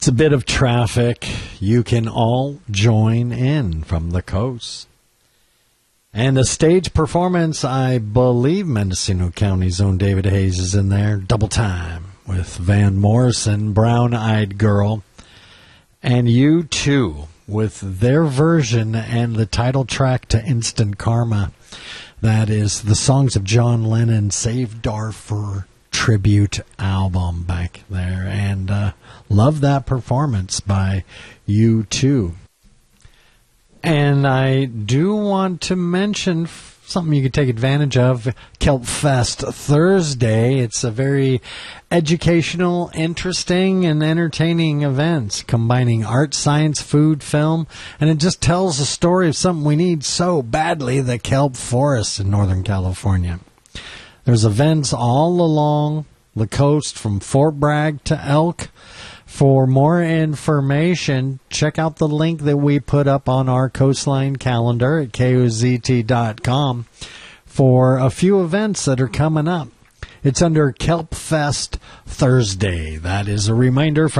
It's a bit of traffic. You can all join in from the coast. And a stage performance, I believe Mendocino County's own David Hayes is in there. Double Time with Van Morrison, Brown Eyed Girl. And U2 with their version and the title track to Instant Karma. That is the Songs of John Lennon Save Darfur tribute album back there. And love that performance by U2. And I do want to mention something you could take advantage of, Kelp Fest Thursday. It's a very educational, interesting, and entertaining event combining art, science, food, film, and it just tells the story of something we need so badly, the kelp forests in Northern California. There's events all along the coast from Fort Bragg to Elk. For more information, check out the link that we put up on our coastline calendar at KOZT.com for a few events that are coming up. It's under Kelp Fest Thursday. That is a reminder from